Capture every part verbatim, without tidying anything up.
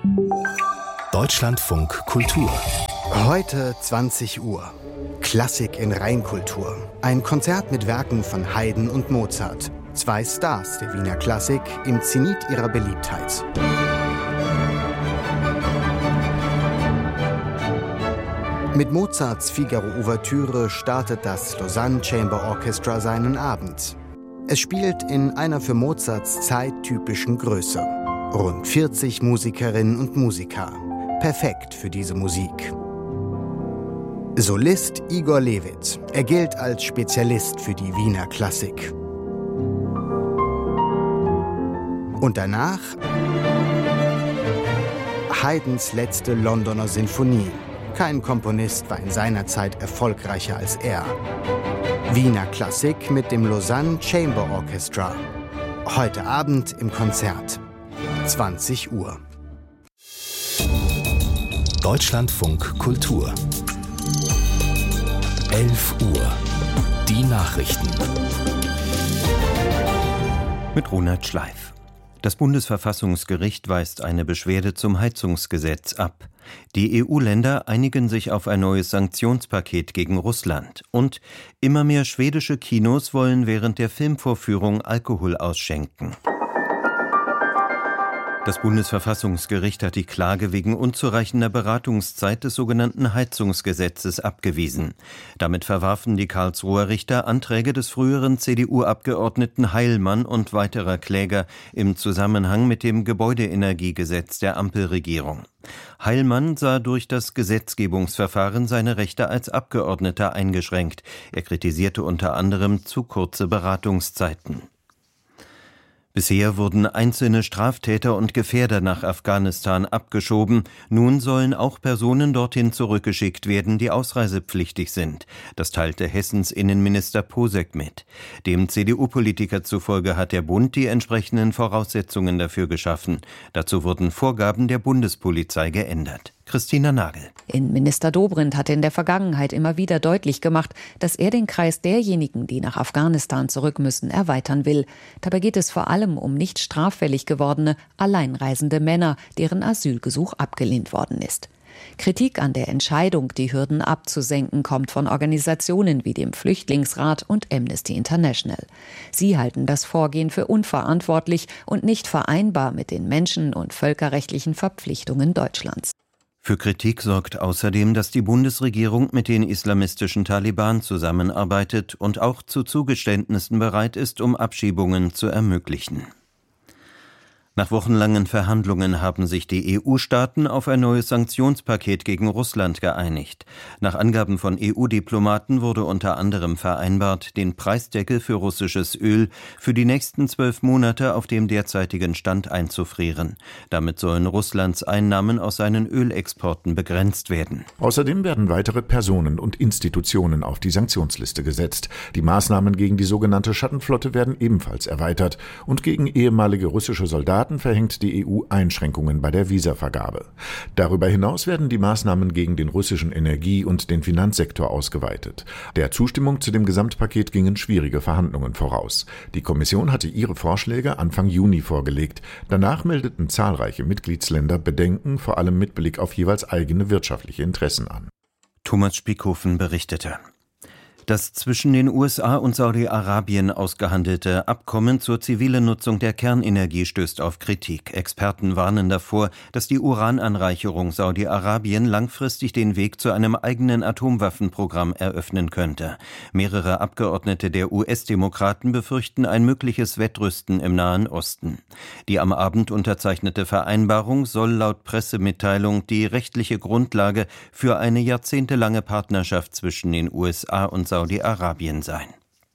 Deutschlandfunk Kultur. Heute zwanzig Uhr. Klassik in Reinkultur. Ein Konzert mit Werken von Haydn und Mozart. Zwei Stars der Wiener Klassik im Zenit ihrer Beliebtheit. Mit Mozarts Figaro-Ouvertüre startet das Lausanne Chamber Orchestra seinen Abend. Es spielt in einer für Mozarts Zeit typischen Größe. Rund vierzig Musikerinnen und Musiker. Perfekt für diese Musik. Solist Igor Levit. Er gilt als Spezialist für die Wiener Klassik. Und danach Haydns letzte Londoner Sinfonie. Kein Komponist war in seiner Zeit erfolgreicher als er. Wiener Klassik mit dem Lausanne Chamber Orchestra. Heute Abend im Konzert. zwanzig Uhr. Deutschlandfunk Kultur. elf Uhr. Die Nachrichten. Mit Ronald Schleif. Das Bundesverfassungsgericht weist eine Beschwerde zum Heizungsgesetz ab. Die E U-Länder einigen sich auf ein neues Sanktionspaket gegen Russland. Und immer mehr schwedische Kinos wollen während der Filmvorführung Alkohol ausschenken. Das Bundesverfassungsgericht hat die Klage wegen unzureichender Beratungszeit des sogenannten Heizungsgesetzes abgewiesen. Damit verwarfen die Karlsruher Richter Anträge des früheren C D U-Abgeordneten Heilmann und weiterer Kläger im Zusammenhang mit dem Gebäudeenergiegesetz der Ampelregierung. Heilmann sah durch das Gesetzgebungsverfahren seine Rechte als Abgeordneter eingeschränkt. Er kritisierte unter anderem zu kurze Beratungszeiten. Bisher wurden einzelne Straftäter und Gefährder nach Afghanistan abgeschoben. Nun sollen auch Personen dorthin zurückgeschickt werden, die ausreisepflichtig sind. Das teilte Hessens Innenminister Posek mit. Dem C D U-Politiker zufolge hat der Bund die entsprechenden Voraussetzungen dafür geschaffen. Dazu wurden Vorgaben der Bundespolizei geändert. Christina Nagel. Innenminister Dobrindt hatte in der Vergangenheit immer wieder deutlich gemacht, dass er den Kreis derjenigen, die nach Afghanistan zurück müssen, erweitern will. Dabei geht es vor allem um nicht straffällig gewordene, alleinreisende Männer, deren Asylgesuch abgelehnt worden ist. Kritik an der Entscheidung, die Hürden abzusenken, kommt von Organisationen wie dem Flüchtlingsrat und Amnesty International. Sie halten das Vorgehen für unverantwortlich und nicht vereinbar mit den menschen- und völkerrechtlichen Verpflichtungen Deutschlands. Für Kritik sorgt außerdem, dass die Bundesregierung mit den islamistischen Taliban zusammenarbeitet und auch zu Zugeständnissen bereit ist, um Abschiebungen zu ermöglichen. Nach wochenlangen Verhandlungen haben sich die E U-Staaten auf ein neues Sanktionspaket gegen Russland geeinigt. Nach Angaben von E U-Diplomaten wurde unter anderem vereinbart, den Preisdeckel für russisches Öl für die nächsten zwölf Monate auf dem derzeitigen Stand einzufrieren. Damit sollen Russlands Einnahmen aus seinen Ölexporten begrenzt werden. Außerdem werden weitere Personen und Institutionen auf die Sanktionsliste gesetzt. Die Maßnahmen gegen die sogenannte Schattenflotte werden ebenfalls erweitert und gegen ehemalige russische Soldaten verhängt die E U Einschränkungen bei der Visavergabe. Darüber hinaus werden die Maßnahmen gegen den russischen Energie- und den Finanzsektor ausgeweitet. Der Zustimmung zu dem Gesamtpaket gingen schwierige Verhandlungen voraus. Die Kommission hatte ihre Vorschläge Anfang Juni vorgelegt. Danach meldeten zahlreiche Mitgliedsländer Bedenken, vor allem mit Blick auf jeweils eigene wirtschaftliche Interessen an. Thomas Spiekhofen berichtete. Das zwischen den U S A und Saudi-Arabien ausgehandelte Abkommen zur zivilen Nutzung der Kernenergie stößt auf Kritik. Experten warnen davor, dass die Urananreicherung Saudi-Arabien langfristig den Weg zu einem eigenen Atomwaffenprogramm eröffnen könnte. Mehrere Abgeordnete der U S-Demokraten befürchten ein mögliches Wettrüsten im Nahen Osten. Die am Abend unterzeichnete Vereinbarung soll laut Pressemitteilung die rechtliche Grundlage für eine jahrzehntelange Partnerschaft zwischen den U S A und Saudi-Arabien sein.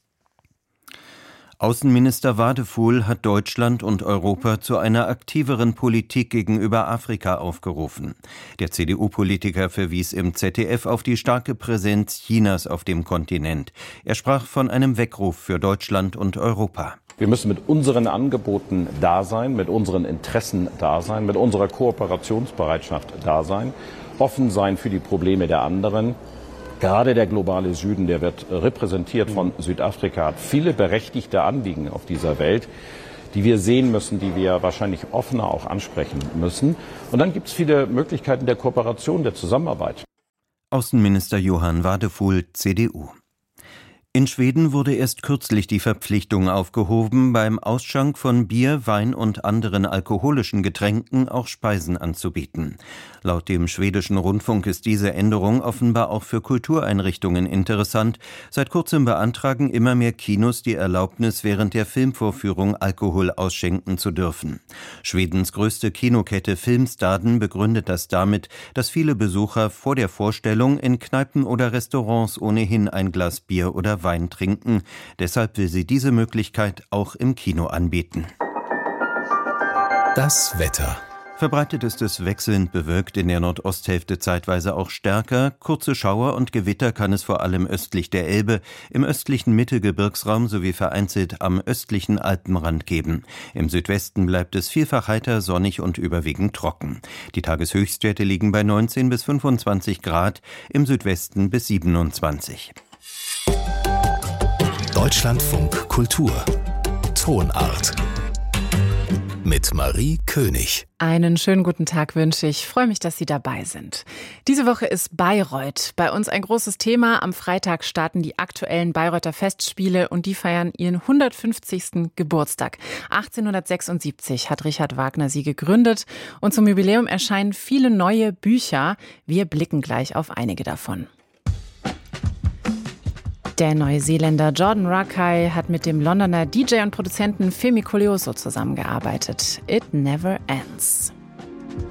Außenminister Wadefuhl hat Deutschland und Europa zu einer aktiveren Politik gegenüber Afrika aufgerufen. Der C D U-Politiker verwies im Z D F auf die starke Präsenz Chinas auf dem Kontinent. Er sprach von einem Weckruf für Deutschland und Europa. Wir müssen mit unseren Angeboten da sein, mit unseren Interessen da sein, mit unserer Kooperationsbereitschaft da sein, offen sein für die Probleme der anderen. Gerade der globale Süden, der wird repräsentiert von Südafrika, hat viele berechtigte Anliegen auf dieser Welt, die wir sehen müssen, die wir wahrscheinlich offener auch ansprechen müssen. Und dann gibt es viele Möglichkeiten der Kooperation, der Zusammenarbeit. Außenminister Johann Wadefuhl, C D U. In Schweden wurde erst kürzlich die Verpflichtung aufgehoben, beim Ausschank von Bier, Wein und anderen alkoholischen Getränken auch Speisen anzubieten. Laut dem schwedischen Rundfunk ist diese Änderung offenbar auch für Kultureinrichtungen interessant. Seit kurzem beantragen immer mehr Kinos die Erlaubnis, während der Filmvorführung Alkohol ausschenken zu dürfen. Schwedens größte Kinokette Filmstaden begründet das damit, dass viele Besucher vor der Vorstellung in Kneipen oder Restaurants ohnehin ein Glas Bier oder Wein trinken. Deshalb will sie diese Möglichkeit auch im Kino anbieten. Das Wetter. Verbreitet ist es wechselnd bewölkt, in der Nordosthälfte zeitweise auch stärker. Kurze Schauer und Gewitter kann es vor allem östlich der Elbe, im östlichen Mittelgebirgsraum sowie vereinzelt am östlichen Alpenrand geben. Im Südwesten bleibt es vielfach heiter, sonnig und überwiegend trocken. Die Tageshöchstwerte liegen bei neunzehn bis fünfundzwanzig Grad, im Südwesten bis siebenundzwanzig. Deutschlandfunk Kultur. Tonart. Mit Marie König. Einen schönen guten Tag wünsche ich. Ich freue mich, dass Sie dabei sind. Diese Woche ist Bayreuth bei uns ein großes Thema. Am Freitag starten die aktuellen Bayreuther Festspiele und die feiern ihren hundertfünfzigsten Geburtstag. achtzehnhundertsechsundsiebzig hat Richard Wagner sie gegründet und zum Jubiläum erscheinen viele neue Bücher. Wir blicken gleich auf einige davon. Der Neuseeländer Jordan Rakei hat mit dem Londoner D J und Produzenten Femi Koleoso zusammengearbeitet. It Never Ends.